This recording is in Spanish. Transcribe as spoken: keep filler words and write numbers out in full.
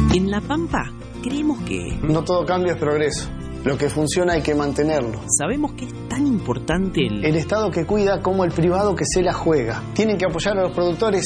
En La Pampa creemos que... No todo cambio es progreso. Lo que funciona hay que mantenerlo. Sabemos que es tan importante el... El Estado que cuida como el privado que se la juega. Tienen que apoyar a los productores